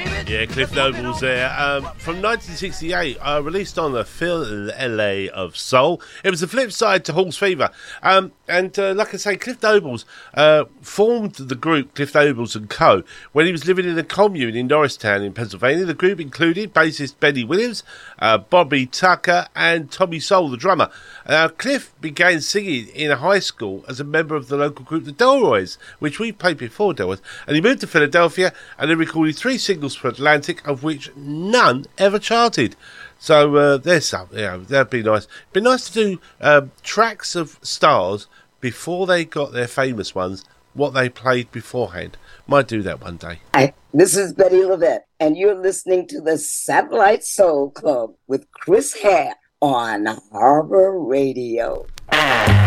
Yeah, Cliff Nobles there. From 1968, released on the Phil L.A. of Soul. It was the flip side to Hall's Fever. Like I say, Cliff Nobles formed the group Cliff Nobles and Co. when he was living in a commune in Norristown in Pennsylvania. The group included bassist Benny Williams, Bobby Tucker, and Tommy Soul, the drummer. Cliff began singing in a high school as a member of the local group, the Delroys, which we played before, Delroys. And he moved to Philadelphia and then recorded 3 singles for Atlantic, of which none ever charted. So there's some, that'd be nice. It'd be nice to do tracks of stars before they got their famous ones, what they played beforehand. Might do that one day. Hi, this is Betty Levette, and you're listening to the Satellite Soul Club with Chris Hare on Harbor Radio.